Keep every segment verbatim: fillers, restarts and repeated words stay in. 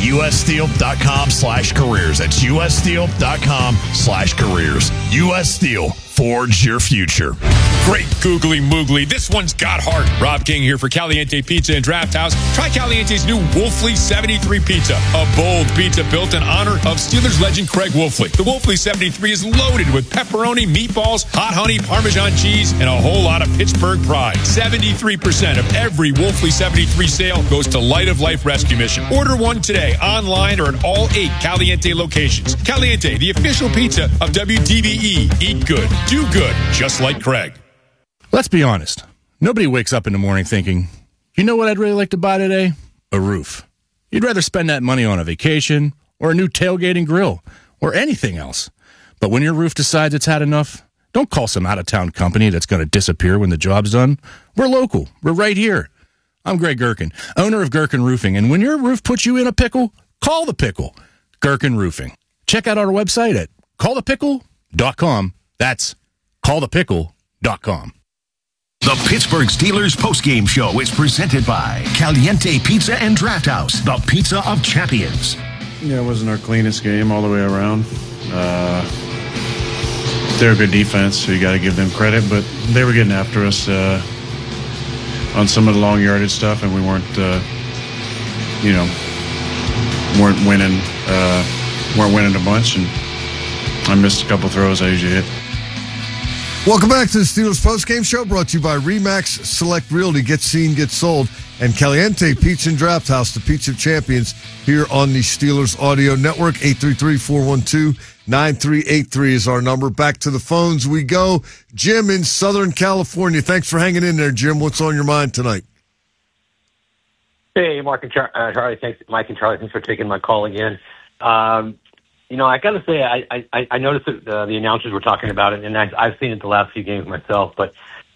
ussteel.com slash careers. That's ussteel.com slash careers. U S Steel. Forge your future. Great googly moogly. This one's got heart. Rob King here for Caliente Pizza and Draft House. Try Caliente's new Wolfley seventy-three Pizza, a bold pizza built in honor of Steelers legend Craig Wolfley. The Wolfley seventy-three is loaded with pepperoni, meatballs, hot honey, Parmesan cheese, and a whole lot of Pittsburgh pride. seventy-three percent of every Wolfley seventy-three sale goes to Light of Life Rescue Mission. Order one today, online or at all eight Caliente locations. Caliente, the official pizza of W D B E. Eat good, do good, just like Craig. Let's be honest. Nobody wakes up in the morning thinking, you know what I'd really like to buy today? A roof. You'd rather spend that money on a vacation or a new tailgating grill or anything else. But when your roof decides it's had enough, don't call some out-of-town company that's going to disappear when the job's done. We're local. We're right here. I'm Greg Gherkin, owner of Gherkin Roofing. And when your roof puts you in a pickle, call the pickle. Gherkin Roofing. Check out our website at call the pickle dot com. That's call the pickle dot com. The Pittsburgh Steelers postgame show is presented by Caliente Pizza and Draft House, the pizza of champions. Yeah, it wasn't our cleanest game all the way around. Uh, they're a good defense, so you got to give them credit, but they were getting after us uh, on some of the long yardage stuff, and we weren't, uh, you know, weren't winning, uh, weren't winning a bunch, and I missed a couple throws I usually hit. Welcome back to the Steelers postgame show, brought to you by RE/MAX Select Realty. Get seen, get sold. And Caliente Pizza and Draft House, the pizza of champions, here on the Steelers Audio Network. eight three three, four one two, nine three eight three is our number. Back to the phones we go. Jim in Southern California. Thanks for hanging in there, Jim. What's on your mind tonight? Hey, Mark and Char- uh, Charlie. Thanks, Mike and Charlie. Thanks for taking my call again. Um, You know, I got to say, I, I, I noticed that uh, the announcers were talking about it, and I, I've seen it the last few games myself. But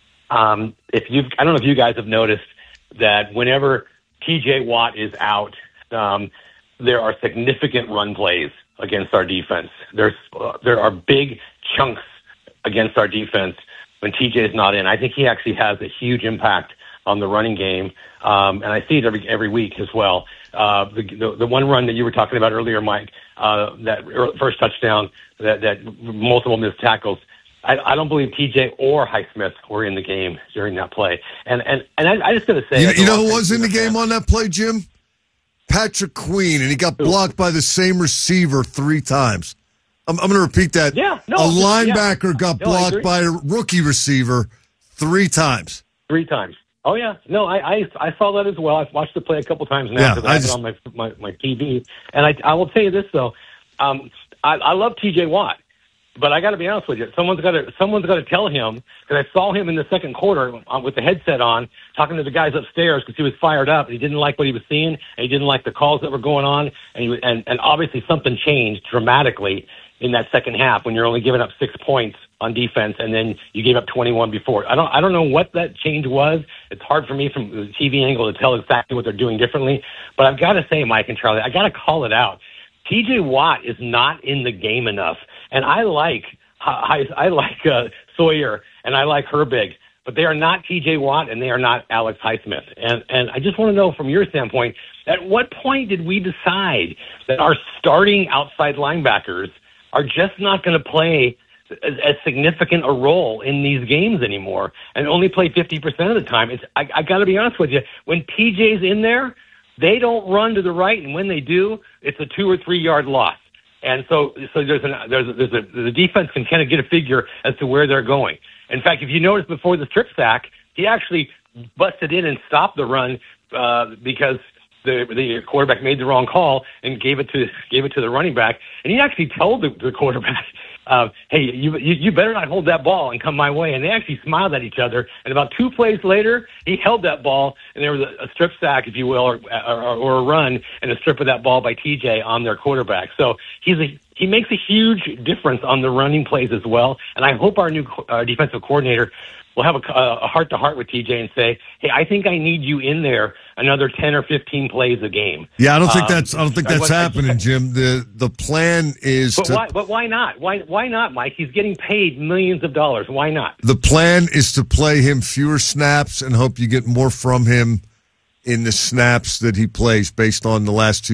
um, if you, I don't know if you guys have noticed that whenever T J Watt is out, um, there are significant run plays against our defense. There's uh, there are big chunks against our defense when T J is not in. I think he actually has a huge impact on the running game, um, and I see it every every week as well. Uh, the, the the one run that you were talking about earlier, Mike, uh, that first touchdown, that, that multiple missed tackles. I, I don't believe T J or Highsmith were in the game during that play. And and, and I, I just got to say, you, you know who was in the game on that play, Jim? Patrick Queen, and he got blocked by the same receiver three times. I'm, I'm going to repeat that. Yeah, no, a linebacker yeah. got no, blocked by a rookie receiver three times. Three times. Oh, yeah. No, I, I I saw that as well. I've watched the play a couple times now Yeah, because I I have just- it on my, my, my T V. And I, I will tell you this, though. Um, I, I love T J Watt, but I got to be honest with you. Someone's got to someone's got to tell him, because I saw him in the second quarter with the headset on talking to the guys upstairs because he was fired up. He didn't like what he was seeing, and he didn't like the calls that were going on. And, he was, and, and obviously something changed dramatically in that second half when you're only giving up six points on defense, and then you gave up twenty-one before. I don't, I don't know what that change was. It's hard for me from the T V angle to tell exactly what they're doing differently. But I've got to say, Mike and Charlie, I got to call it out. T J Watt is not in the game enough, and I like, I, I like uh, Sawyer and I like Herbig, but they are not T J Watt and they are not Alex Highsmith. And and I just want to know from your standpoint, at what point did we decide that our starting outside linebackers are just not going to play as, as significant a role in these games anymore and only play fifty percent of the time? It's, I, I got to be honest with you. When T J's in there, they don't run to the right, and when they do, it's a two or three yard loss. And so, so there's an, there's a, there's a, the defense can kind of get a figure as to where they're going. In fact, if you notice before the strip sack, he actually busted in and stopped the run uh, because the the quarterback made the wrong call and gave it to gave it to the running back. And he actually told the, the quarterback, uh, "Hey, you, you you better not hold that ball and come my way." And they actually smiled at each other. And about two plays later, he held that ball, and there was a, a strip sack, if you will, or, or or a run and a strip of that ball by T J on their quarterback. So he's a he makes a huge difference on the running plays as well. And I hope our new uh, defensive coordinator will have a, a heart-to-heart with T J and say, "Hey, I think I need you in there another ten or fifteen plays a game." Yeah, I don't think um, that's I don't think that's happening, Jim. The the plan is but to why, but why not? Why why not, Mike? He's getting paid millions of dollars. Why not? the plan is to play him fewer snaps and hope you get more from him in the snaps that he plays based on the last two